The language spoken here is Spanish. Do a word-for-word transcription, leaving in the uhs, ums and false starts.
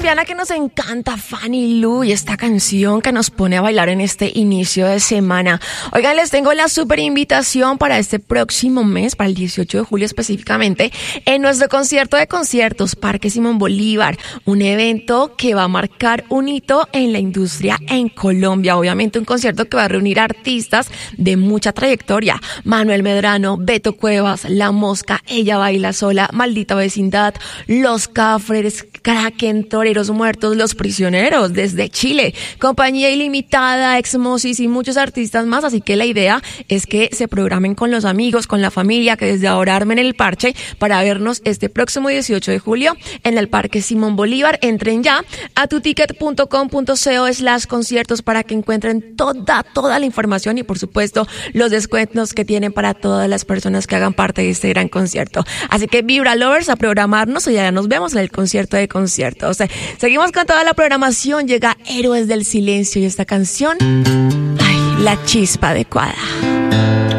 colombiana que nos encanta, Fanny Lu, y esta canción que nos pone a bailar en este inicio de semana. Oigan, les tengo la super invitación para este próximo mes, para el dieciocho de julio específicamente, en nuestro concierto de conciertos, Parque Simón Bolívar, un evento que va a marcar un hito en la industria en Colombia. Obviamente un concierto que va a reunir artistas de mucha trayectoria: Manuel Medrano, Beto Cuevas, La Mosca, Ella Baila Sola, Maldita Vecindad, Los Cafres, Kraken, Toreros Muertos, Los Prisioneros desde Chile, Compañía Ilimitada, Exmosis y muchos artistas más. Así que la idea es que se programen con los amigos, con la familia, que desde ahora armen el parche para vernos este próximo dieciocho de julio en el Parque Simón Bolívar. Entren ya a tuticket punto com punto co slash conciertos para que encuentren toda, toda la información y por supuesto los descuentos que tienen para todas las personas que hagan parte de este gran concierto. Así que Vibra Lovers, a programarnos y ya nos vemos en el concierto de conciertos. Seguimos con toda la programación. Llega Héroes del Silencio y esta canción, ay, la chispa adecuada.